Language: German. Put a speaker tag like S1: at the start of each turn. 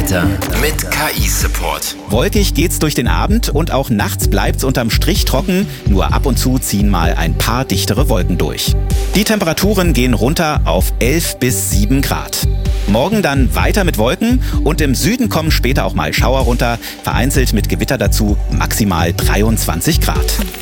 S1: Wetter mit KI-Support.
S2: Wolkig geht's durch den Abend und auch nachts bleibt's unterm Strich trocken. Nur ab und zu ziehen mal ein paar dichtere Wolken durch. Die Temperaturen gehen runter auf 11 bis 7 Grad. Morgen dann weiter mit Wolken und im Süden kommen später auch mal Schauer runter, vereinzelt mit Gewitter dazu, maximal 23 Grad.